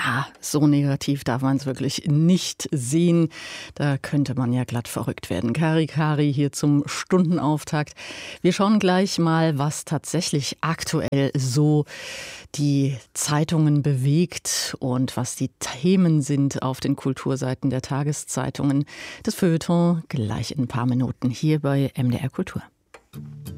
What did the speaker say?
Ja, so negativ darf man es wirklich nicht sehen. Da könnte man ja glatt verrückt werden. Kari hier zum Stundenauftakt. Wir schauen gleich mal, was tatsächlich aktuell so die Zeitungen bewegt und was die Themen sind auf den Kulturseiten der Tageszeitungen. Das Feuilleton gleich in ein paar Minuten hier bei MDR Kultur.